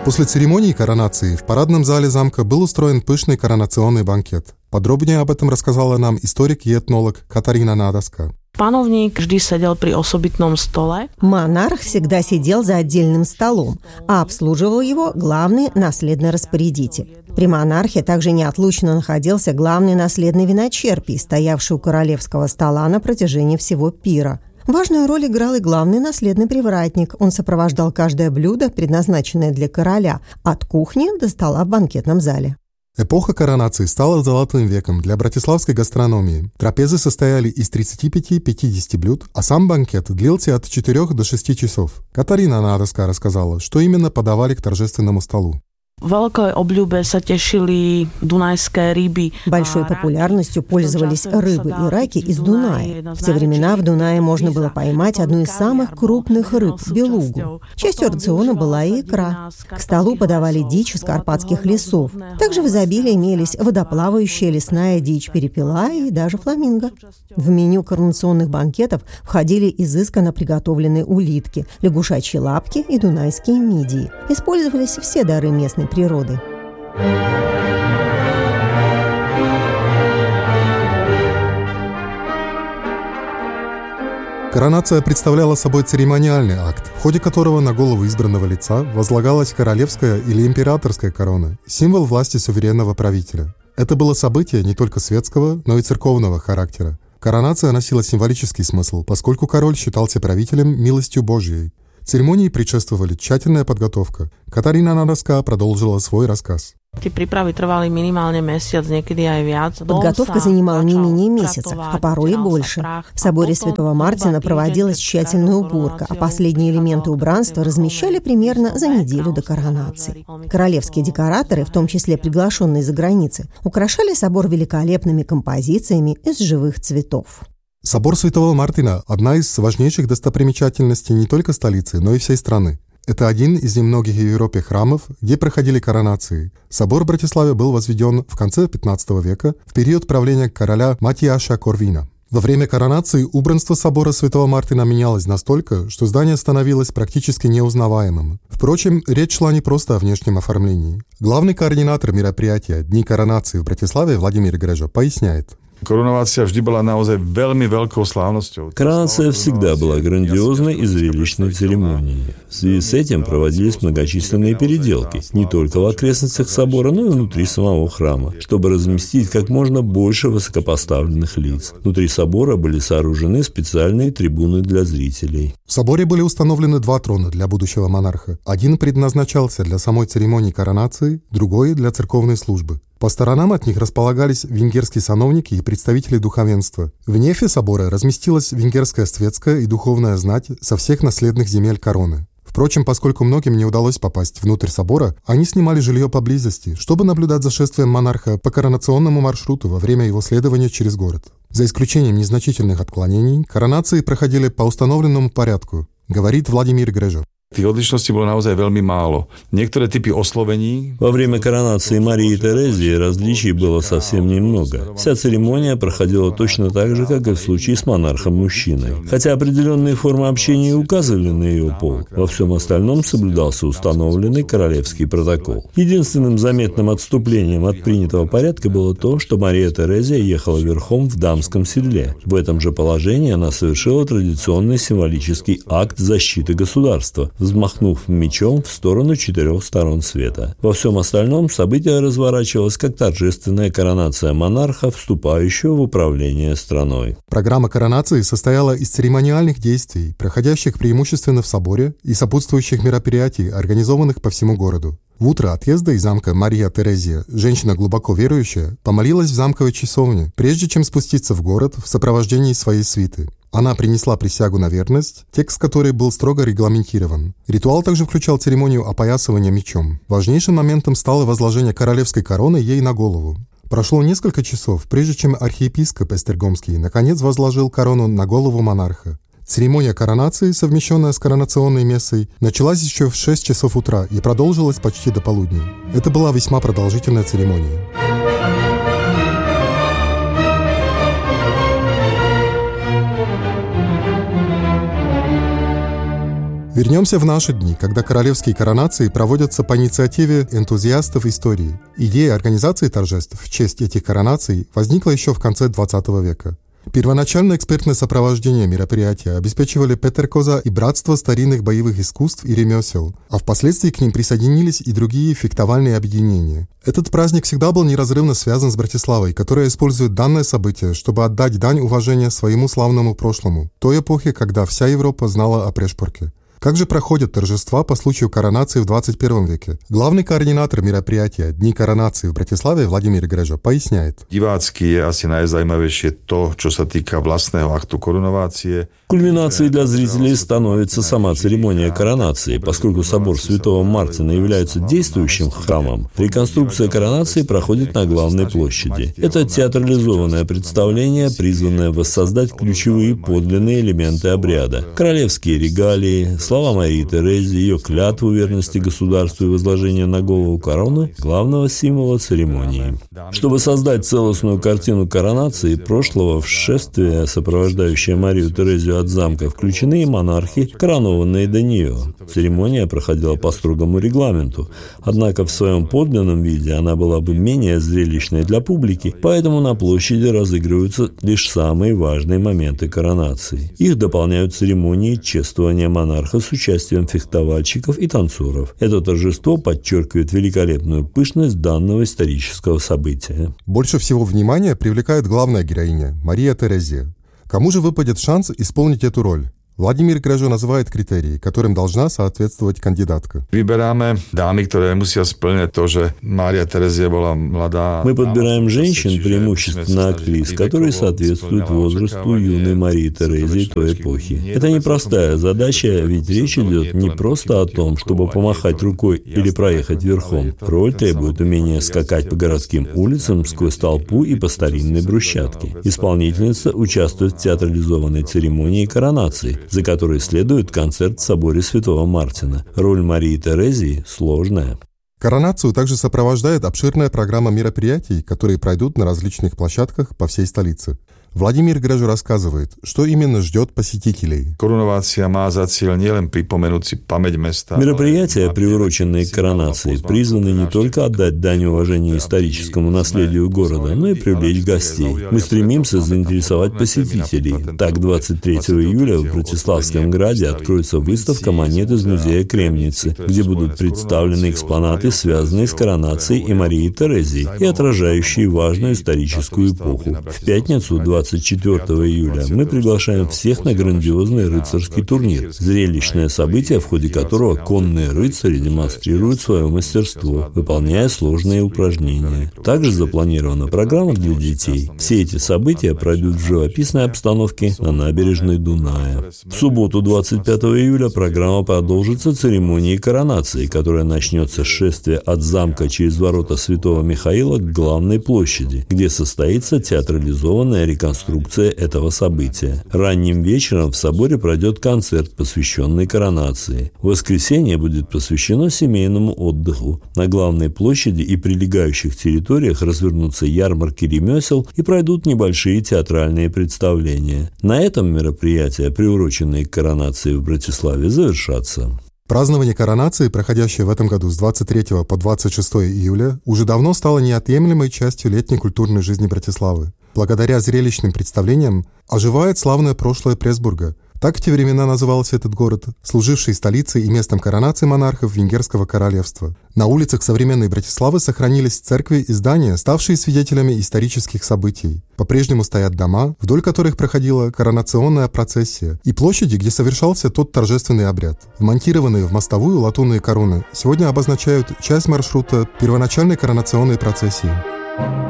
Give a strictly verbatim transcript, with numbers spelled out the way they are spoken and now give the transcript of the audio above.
После церемонии коронации в парадном зале замка был устроен пышный коронационный банкет. Подробнее об этом рассказала нам историк и этнолог Катарина Надаска. Пановник vždy sedel pri osobitnom stole. Монарх всегда сидел за отдельным столом, а обслуживал его главный наследный распорядитель. При монархе также неотлучно находился главный наследный виночерпий, стоявший у королевского стола на протяжении всего пира. Важную роль играл и главный наследный привратник. Он сопровождал каждое блюдо, предназначенное для короля, от кухни до стола в банкетном зале. Эпоха коронации стала золотым веком для братиславской гастрономии. Трапезы состояли из тридцати пяти-пятидесяти блюд, а сам банкет длился от четырёх до шести часов. Катарина Надаска рассказала, что именно подавали к торжественному столу. Veľkej obľúbe sa tešili dunajské ryby. Большой популярностью пользовались рыбы и раки из Дуная. В те времена в Дунае можно было поймать одну из самых крупных рыб – белугу. Частью рациона была и икра. К столу подавали дичь из карпатских лесов. Также в изобилии имелись водоплавающая лесная дичь, перепела и даже фламинго. В меню коронационных банкетов входили изысканно приготовленные улитки, лягушачьи лапки и дунайские мидии. Использовались все дары местной природы. Коронация представляла собой церемониальный акт, в ходе которого на голову избранного лица возлагалась королевская или императорская корона, символ власти суверенного правителя. Это было событие не только светского, но и церковного характера. Коронация носила символический смысл, поскольку король считался правителем милостью Божьей. Церемонии предшествовали тщательная подготовка. Катарина Надаска продолжила свой рассказ. Подготовка занимала не менее месяца, а порой и больше. В соборе Святого Мартина проводилась тщательная уборка, а последние элементы убранства размещали примерно за неделю до коронации. Королевские декораторы, в том числе приглашенные за границы, украшали собор великолепными композициями из живых цветов. Собор Святого Мартина – одна из важнейших достопримечательностей не только столицы, но и всей страны. Это один из немногих в Европе храмов, где проходили коронации. Собор в Братиславе был возведен в конце пятнадцатого века, в период правления короля Матиаша Корвина. Во время коронации убранство собора Святого Мартина менялось настолько, что здание становилось практически неузнаваемым. Впрочем, речь шла не просто о внешнем оформлении. Главный координатор мероприятия «Дни коронации» в Братиславе Владимир Грежо поясняет. Короновация вжди была наozaj veľmi veľkou slávnosťou. Коронация всегда была грандиозной и зрелищной церемонией. В связи с этим проводились многочисленные переделки, не только в окрестностях собора, но и внутри самого храма, чтобы разместить как можно больше высокопоставленных лиц. Внутри собора были сооружены специальные трибуны для зрителей. В соборе были установлены два трона для будущего монарха. Один предназначался для самой церемонии коронации, другой – для церковной службы. По сторонам от них располагались венгерские сановники и представители духовенства. В нефе собора разместилась венгерская светская и духовная знать со всех наследных земель короны. Впрочем, поскольку многим не удалось попасть внутрь собора, они снимали жилье поблизости, чтобы наблюдать за шествием монарха по коронационному маршруту во время его следования через город. За исключением незначительных отклонений, коронации проходили по установленному порядку, говорит Владимир Грежо. Tých odlišností bolo naozaj veľmi málo. Niektoré typy oslovení... Во время коронации Марии Терезии различий было совсем немного. Вся церемония проходила точно так же, как и в случае с монархом-мужчиной. Хотя определенные формы общения указывали на ее пол, во всем остальном соблюдался установленный королевский протокол. Единственным заметным отступлением от принятого порядка было то, что Мария Терезия ехала верхом в дамском седле. В этом же положении она совершила традиционный символический акт защиты государства, взмахнув мечом в сторону четырех сторон света. Во всем остальном событие разворачивалось как торжественная коронация монарха, вступающего в управление страной. Программа коронации состояла из церемониальных действий, проходящих преимущественно в соборе, и сопутствующих мероприятий, организованных по всему городу. В утро отъезда из замка Мария Терезия, женщина глубоко верующая, помолилась в замковой часовне, прежде чем спуститься в город в сопровождении своей свиты. Она принесла присягу на верность, текст которой был строго регламентирован. Ритуал также включал церемонию опоясывания мечом. Важнейшим моментом стало возложение королевской короны ей на голову. Прошло несколько часов, прежде чем архиепископ Эстергомский наконец возложил корону на голову монарха. Церемония коронации, совмещенная с коронационной мессой, началась еще в шесть часов утра и продолжилась почти до полудня. Это была весьма продолжительная церемония. Вернемся в наши дни, когда королевские коронации проводятся по инициативе энтузиастов истории. Идея организации торжеств в честь этих коронаций возникла еще в конце двадцатого века. Первоначально экспертное сопровождение мероприятия обеспечивали Петер Коза и Братство старинных боевых искусств и ремесел, а впоследствии к ним присоединились и другие фехтовальные объединения. Этот праздник всегда был неразрывно связан с Братиславой, которая использует данное событие, чтобы отдать дань уважения своему славному прошлому, той эпохе, когда вся Европа знала о Прешпорке. Как же проходят торжества по случаю коронации в двадцать первом веке? Главный координатор мероприятия «Дни коронации» в Братиславе Владимир Грежо поясняет. Divácky je asi najzaujímavejšie to, čo sa týka vlastného aktu korunovácie. Кульминацией для зрителей становится сама церемония коронации. Поскольку собор Святого Мартина является действующим храмом, реконструкция коронации проходит на главной площади. Это театрализованное представление, призванное воссоздать ключевые подлинные элементы обряда. Королевские регалии, слова Марии Терезии, ее клятву верности государству и возложение на голову короны – главного символа церемонии. Чтобы создать целостную картину коронации прошлого в шествие, сопровождающее Марию Терезию от замка, включены и монархи, коронованные до нее. Церемония проходила по строгому регламенту, однако в своем подлинном виде она была бы менее зрелищной для публики, поэтому на площади разыгрываются лишь самые важные моменты коронации. Их дополняют церемонии чествования монарха с участием фехтовальщиков и танцоров. Это торжество подчеркивает великолепную пышность данного исторического события. Больше всего внимания привлекает главная героиня – Мария Терезия. Кому же выпадет шанс исполнить эту роль? Владимир Грежо называет критерии, которым должна соответствовать кандидатка. Vyberáme dámy, ktoré musia splňať to, že Mária Terezia bola mladá. Мы подбираем женщин, преимущественно актрис, которые соответствуют возрасту юной Марии Терезии той эпохи. Это непростая задача, ведь речь идет не просто о том, чтобы помахать рукой или проехать верхом. Роль требует умения скакать по городским улицам сквозь толпу и по старинной брусчатке. Исполнительница участвует в театрализованной церемонии коронации, за которой следует концерт в соборе Святого Мартина. Роль Марии Терезии сложная. Коронацию также сопровождает обширная программа мероприятий, которые пройдут на различных площадках по всей столице. Владимир Грежо рассказывает, что именно ждет посетителей. Мероприятия, приуроченные к коронации, призваны не только отдать дань уважения историческому наследию города, но и привлечь гостей. Мы стремимся заинтересовать посетителей. Так, двадцать третьего июля в Братиславском граде откроется выставка монет из музея Кремницы, где будут представлены экспонаты, связанные с коронацией и Марией Терезией и отражающие важную историческую эпоху. В пятницу, двадцать четвёртого июля, мы приглашаем всех на грандиозный рыцарский турнир, зрелищное событие, в ходе которого конные рыцари демонстрируют свое мастерство, выполняя сложные упражнения. Также запланирована программа для детей. Все эти события пройдут в живописной обстановке на набережной Дуная. В субботу, двадцать пятого июля, программа продолжится церемонией коронации, которая начнется с шествия от замка через ворота Святого Михаила к главной площади, где состоится театрализованная реконструкция этого события. Ранним вечером в соборе пройдет концерт, посвященный коронации. В воскресенье будет посвящено семейному отдыху. На главной площади и прилегающих территориях развернутся ярмарки ремесел и пройдут небольшие театральные представления. На этом мероприятия, приуроченные к коронации в Братиславе, завершатся. Празднование коронации, проходящее в этом году с двадцать третьего по двадцать шестое июля, уже давно стало неотъемлемой частью летней культурной жизни Братиславы. Благодаря зрелищным представлениям оживает славное прошлое Пресбурга. Так в те времена назывался этот город, служивший столицей и местом коронации монархов Венгерского королевства. На улицах современной Братиславы сохранились церкви и здания, ставшие свидетелями исторических событий. По-прежнему стоят дома, вдоль которых проходила коронационная процессия, и площади, где совершался тот торжественный обряд. Вмонтированные в мостовую латунные короны сегодня обозначают часть маршрута первоначальной коронационной процессии.